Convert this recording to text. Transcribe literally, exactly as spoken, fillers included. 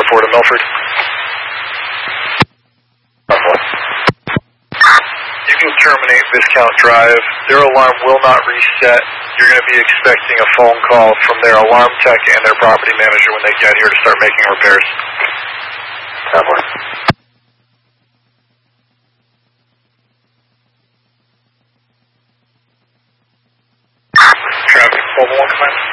four to Milford. You can terminate Viscount Drive. Their alarm will not reset. You're going to be expecting a phone call from their alarm tech and their property manager when they get here to start making repairs. Cowboy. Traffic, twelve one, command.